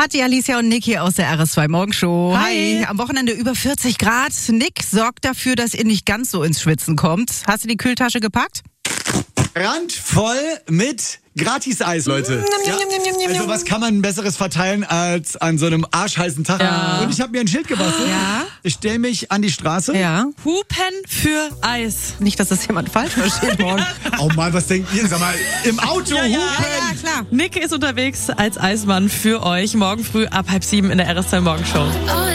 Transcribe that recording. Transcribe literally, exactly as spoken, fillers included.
Kathi, Alicia und Nick hier aus der R S zwei Morgenshow. Hi. Hi. Am Wochenende über vierzig Grad. Nick sorgt dafür, dass ihr nicht ganz so ins Schwitzen kommt. Hast du die Kühltasche gepackt? Randvoll mit Gratis-Eis, Leute. Ja, also was kann man Besseres verteilen als an so einem arschheißen Tag? Ja. Und ich habe mir ein Schild gebastelt. Ja. Ich stelle mich an die Straße. Ja. Hupen für Eis. Nicht, dass das jemand falsch versteht morgen. Oh Mann, was denkt ihr? Sag mal, im Auto Ja, ja, hupen. Ja, klar. Nick ist unterwegs als Eismann für euch. Morgen früh ab halb sieben in der R S zwei Morgenshow.